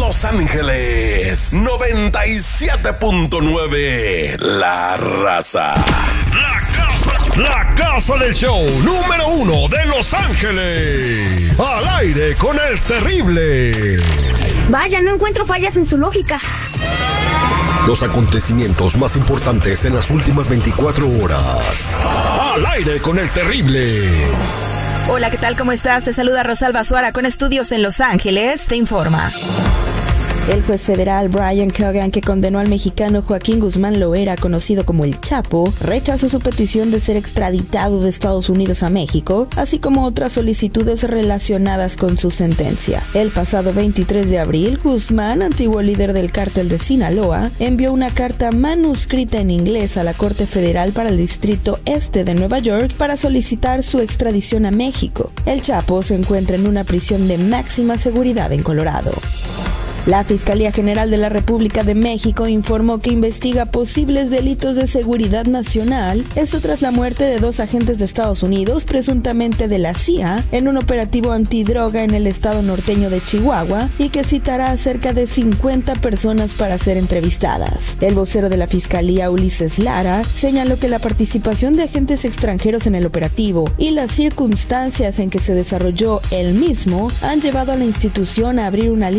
Los Ángeles 97.9. La Raza. La casa del show número 1 de Los Ángeles. Al aire con el terrible. Vaya, no encuentro fallas en su lógica. Los acontecimientos más importantes en las últimas 24 horas. Al aire con el terrible. Hola, ¿qué tal? ¿Cómo estás? Te saluda Rosalba Suara con estudios en Los Ángeles. Te informa. El juez federal Brian Cogan, que condenó al mexicano Joaquín Guzmán Loera, conocido como El Chapo, rechazó su petición de ser extraditado de Estados Unidos a México, así como otras solicitudes relacionadas con su sentencia. El pasado 23 de abril, Guzmán, antiguo líder del cártel de Sinaloa, envió una carta manuscrita en inglés a la Corte Federal para el Distrito Este de Nueva York para solicitar su extradición a México. El Chapo se encuentra en una prisión de máxima seguridad en Colorado. La Fiscalía General de la República de México informó que investiga posibles delitos de seguridad nacional, esto tras la muerte de 2 agentes de Estados Unidos, presuntamente de la CIA, en un operativo antidroga en el estado norteño de Chihuahua, y que citará a cerca de 50 personas para ser entrevistadas. El vocero de la Fiscalía, Ulises Lara, señaló que la participación de agentes extranjeros en el operativo y las circunstancias en que se desarrolló el mismo han llevado a la institución a abrir una